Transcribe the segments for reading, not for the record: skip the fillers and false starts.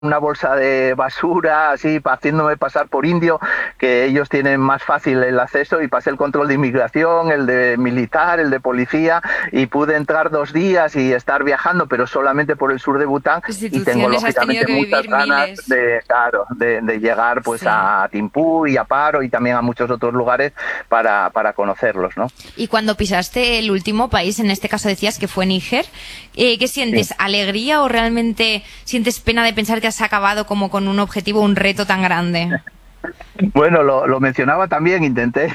una bolsa de basura, así, haciéndome pasar por indio, que ellos tienen más fácil el acceso, y pasé el control de inmigración, el de militar, el de policía, y pude entrar 2 días y estar viajando, pero solamente por el sur de Bután, y tengo Instituciones has tenido lógicamente que muchas vivir ganas miles. de, claro, de llegar pues Sí. a Timbuktu y a Paro y también a muchos otros lugares para conocerlos, ¿no? Y cuando pisaste el último país, en este caso decías que fue Níger, ¿qué Sí. sientes? ¿Alegría o realmente sientes pena de pensar que has acabado como con un objetivo, un reto tan grande? Bueno, lo mencionaba también,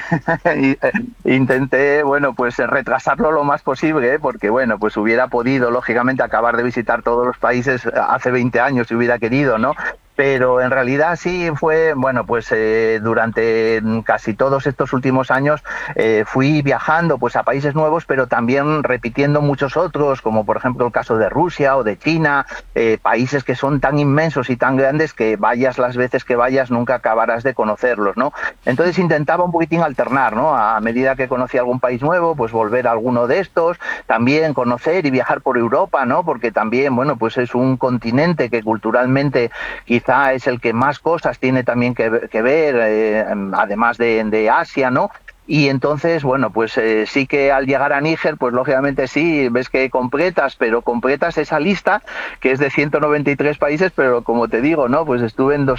intenté, bueno, pues retrasarlo lo más posible, ¿eh? Porque, bueno, pues hubiera podido, lógicamente, acabar de visitar todos los países hace 20 años si hubiera querido, ¿no? Pero en realidad sí fue, bueno, pues durante casi todos estos últimos años fui viajando pues a países nuevos, pero también repitiendo muchos otros, como por ejemplo el caso de Rusia o de China, países que son tan inmensos y tan grandes que vayas las veces que vayas nunca acabarás de conocerlos, ¿no? Entonces intentaba un poquitín alternar, ¿no? A medida que conocía algún país nuevo, pues volver a alguno de estos, también conocer y viajar por Europa, ¿no? Porque también, bueno, pues es un continente que culturalmente quizá es el que más cosas tiene también que ver, además de Asia, ¿no? Y entonces, bueno, pues sí que al llegar a Níger, pues lógicamente sí, ves que completas esa lista, que es de 193 países, pero como te digo, ¿no? Pues estuve en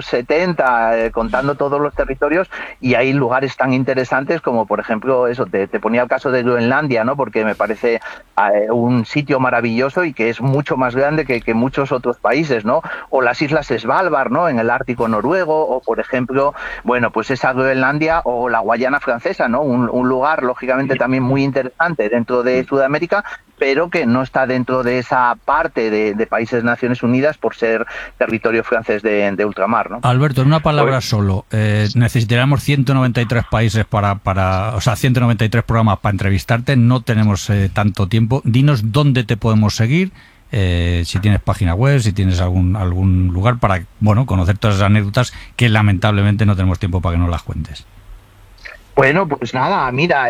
270, contando todos los territorios, y hay lugares tan interesantes como, por ejemplo, eso, te ponía el caso de Groenlandia, ¿no? Porque me parece un sitio maravilloso y que es mucho más grande que muchos otros países, ¿no? O las islas Svalbard, ¿no? En el Ártico noruego, o por ejemplo, bueno, pues esa Groenlandia o la Guayana Francesa, ¿no? Un lugar, lógicamente, también muy interesante dentro de Sudamérica, pero que no está dentro de esa parte de países de Naciones Unidas por ser territorio francés de ultramar, ¿no? Alberto, en una Oye, palabra solo, necesitaríamos 193 países o sea, 193 programas para entrevistarte. No tenemos tanto tiempo. Dinos dónde te podemos seguir, si tienes página web, si tienes algún lugar para, bueno, conocer todas esas anécdotas que lamentablemente no tenemos tiempo para que nos las cuentes. bueno, pues nada, mira,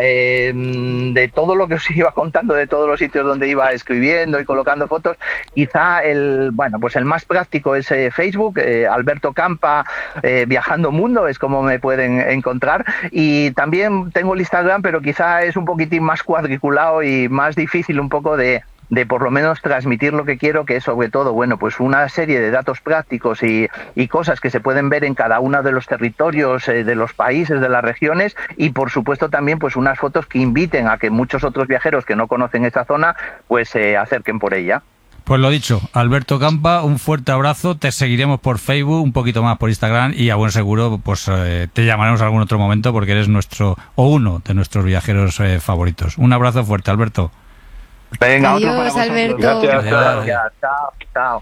de todo lo que os iba contando, de todos los sitios donde iba escribiendo y colocando fotos, quizá bueno, pues el más práctico es Facebook, Alberto Campa, Viajando Mundo, es como me pueden encontrar, y también tengo el Instagram, pero quizá es un poquitín más cuadriculado y más difícil un poco de por lo menos transmitir lo que quiero, que es sobre todo, bueno, pues una serie de datos prácticos y cosas que se pueden ver en cada uno de los territorios, de los países, de las regiones, y por supuesto también pues unas fotos que inviten a que muchos otros viajeros que no conocen esa zona pues se acerquen por ella. Pues lo dicho, Alberto Campa, un fuerte abrazo. Te seguiremos por Facebook, un poquito más por Instagram, y a buen seguro pues te llamaremos en algún otro momento porque eres uno de nuestros viajeros favoritos. Un abrazo fuerte, Alberto. Venga, otro para Adiós, vosotros. Alberto. Gracias, chao. Gracias, chao, chao.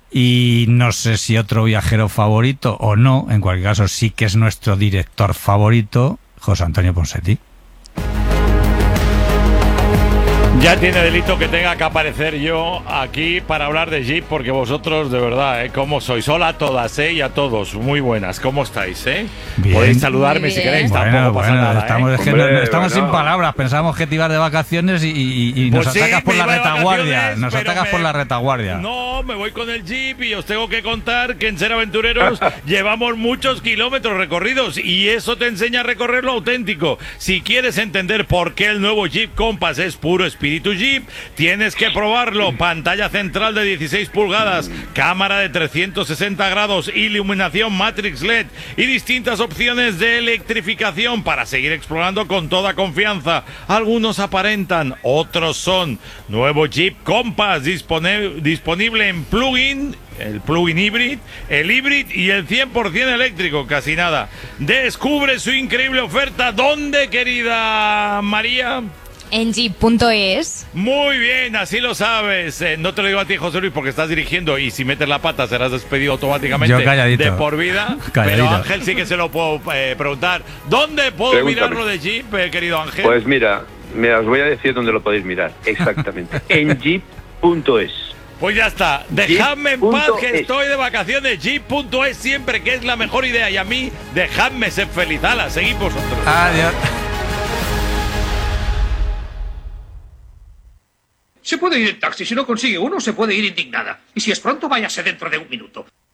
Y no sé si otro viajero favorito o no, en cualquier caso sí que es nuestro director favorito, José Antonio Ponseti. Ya tiene delito que tenga que aparecer yo aquí para hablar de Jeep, porque vosotros, de verdad, ¿cómo sois? Hola a todas, y a todos, muy buenas, ¿cómo estáis, Bien. Podéis saludarme Muy si bien. queréis, Bueno, tampoco pasa nada, estamos, es que Hombre, estamos bueno. sin palabras. Pensamos que te ibas de vacaciones y Pues nos sí, atacas por me la iba de retaguardia. vacaciones, Nos pero atacas por la retaguardia. No, me voy con el Jeep y os tengo que contar que en Ser Aventureros llevamos muchos kilómetros recorridos y eso te enseña a recorrer lo auténtico. Si quieres entender por qué el nuevo Jeep Compass es puro espíritu Jeep, tienes que probarlo. Pantalla central de 16 pulgadas, cámara de 360 grados, iluminación Matrix LED y distintas opciones de electrificación para seguir explorando con toda confianza. Algunos aparentan, otros son. Nuevo Jeep Compass disponible en plug-in, el plug-in híbrido, el híbrido y el 100% eléctrico, casi nada. Descubre su increíble oferta. ¿Dónde, querida María? En jeep.es. Muy bien, así lo sabes. No te lo digo a ti, José Luis, porque estás dirigiendo y si metes la pata serás despedido automáticamente Yo calladito. de por vida. Calladito. Pero Ángel sí que se lo puedo preguntar. ¿Dónde puedo Pregúntame. mirarlo de Jeep, querido Ángel? Pues mira, os voy a decir dónde lo podéis mirar. Exactamente. En jeep.es. Pues ya está, dejadme en paz que Jeep.es. estoy de vacaciones. Jeep.es siempre, que es la mejor idea. Y a mí, dejadme ser feliz. Hala, seguid vosotros. Adiós. Se puede ir en taxi. Si no consigue uno, se puede ir indignada. Y si es pronto, váyase dentro de un minuto.